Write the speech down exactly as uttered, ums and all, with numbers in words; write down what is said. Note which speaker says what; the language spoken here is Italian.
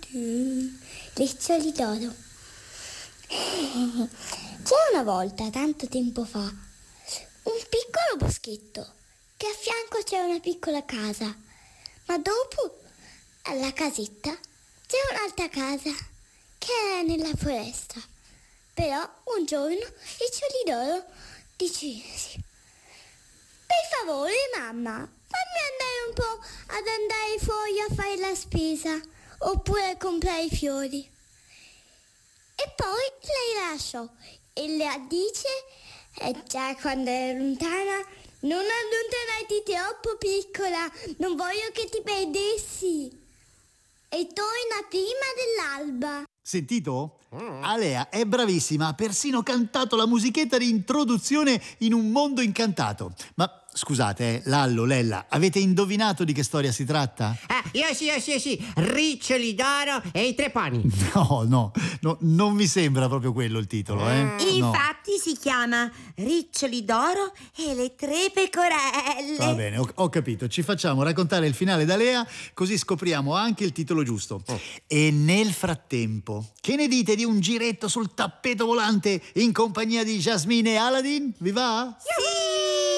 Speaker 1: Mm, riccioli d'oro. C'era una volta, tanto tempo fa, un piccolo boschetto che a fianco c'era una piccola casa, ma dopo alla casetta c'era un'altra casa che era nella foresta. Però un giorno Riccioli d'oro decise: per favore mamma, fammi andare un po' ad andare fuori a fare la spesa oppure a comprare i fiori. E poi lei lasciò e le dice: eh già, quando è lontana, non allontanarti troppo piccola, non voglio che ti perdessi. E torna prima dell'alba.
Speaker 2: Sentito? Alea è bravissima, ha persino cantato la musichetta di introduzione in Un mondo incantato. Ma scusate, eh, Lallo, Lella, avete indovinato di che storia si tratta?
Speaker 3: Ah, io sì, io sì, io sì. Riccioli d'oro e i tre pony.
Speaker 2: No, no, no, non mi sembra proprio quello il titolo, eh? No.
Speaker 4: Infatti si chiama Riccioli d'oro e le tre pecorelle.
Speaker 2: Va bene, ho, ho capito. Ci facciamo raccontare il finale da Lea, così scopriamo anche il titolo giusto.
Speaker 3: Oh.
Speaker 2: E nel frattempo, che ne dite di un giretto sul tappeto volante in compagnia di Jasmine e Aladdin? Vi va?
Speaker 4: Sì!